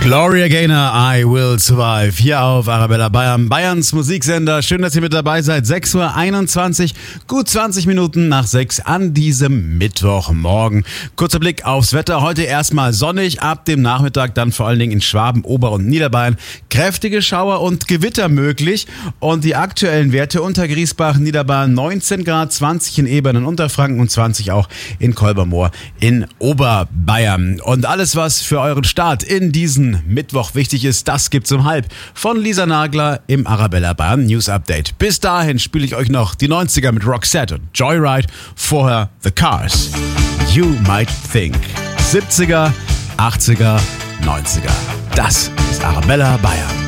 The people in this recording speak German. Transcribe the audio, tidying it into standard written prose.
Gloria Gaynor, I Will Survive, hier auf Arabella Bayern, Bayerns Musiksender. Schön, dass ihr mit dabei seid. 6:21 Uhr, gut 20 Minuten nach 6 an diesem Mittwochmorgen. Kurzer Blick aufs Wetter. Heute erstmal sonnig, ab dem Nachmittag dann vor allen Dingen in Schwaben, Ober- und Niederbayern kräftige Schauer und Gewitter möglich. Und die aktuellen Werte: unter Griesbach, Niederbayern 19 Grad, 20 in Ebern in Unterfranken und 20 auch in Kolbermoor in Oberbayern. Und alles, was für euren Start in diesen Mittwoch wichtig ist, das gibt's um 12:30 von Lisa Nagler im Arabella Bayern News Update. Bis dahin spiele ich euch noch die 90er mit Roxette und Joyride, vorher The Cars, You Might Think. 70er, 80er, 90er. Das ist Arabella Bayern.